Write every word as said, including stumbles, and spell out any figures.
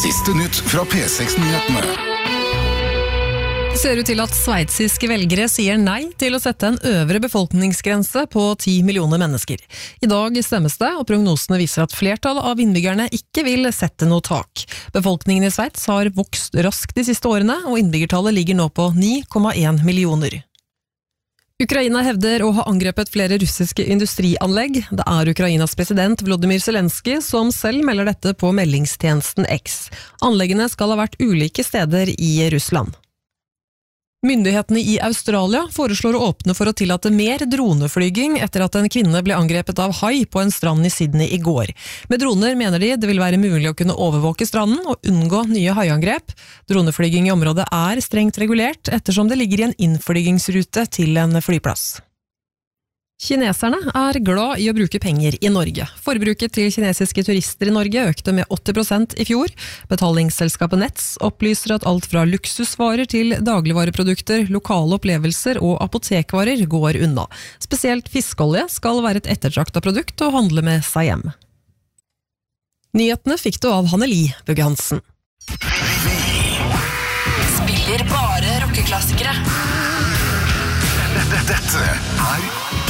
Siste nytt fra P seks-nyhetene. Det ser ut til at sveitsiske velgere sier nei til å sette en øvre befolkningsgrense på ti millioner mennesker. I dag stemmes det, og prognosene viser at flertallet av innbyggerne ikke vil sette noe tak. Befolkningen i Sveits har vokst raskt de siste årene, og innbyggertallet ligger nå på ni komma en millioner. Ukraina hevder å ha angrepet flere russiske industrianlegg. Det er Ukrainas president Volodymyr Zelensky som selv melder dette på meldingstjenesten X. Anleggene skal ha vært ulike steder i Russland. Myndighetene i Australia foreslår å åpne for å tillate mer droneflyging etter at en kvinne ble angrepet av hai på en strand i Sydney i går. Med droner mener de det vil være mulig å kunne overvåke stranden og unngå nye haiangrep. Droneflyging i området er strengt regulert ettersom det ligger i en innflygingsrute til en flyplass. Kineserne er glad i å bruke penger i Norge. Forbruket til kinesiske turister i Norge økte med åtti prosent i fjor. Betalingsselskapet Nets opplyser at alt fra luksusvarer til dagligvareprodukter, lokale opplevelser og apotekvarer går unna. Spesielt fiskeolje skal være et ettertraktet produkt å handle med seg hjem. Nyhetene fikk du av Hanneli Bugge Hansen. Spiller bare rockeklassikere. Dette er